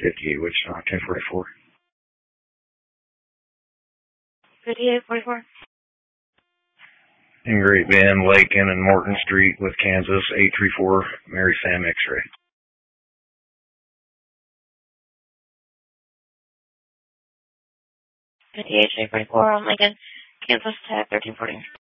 58 Wichita, 1044. 5844. In Great Bend, Lakin, and Morton Street with Kansas, 834 Mary Sam X-ray. 5844 on Lincoln, Kansas, tag 1340.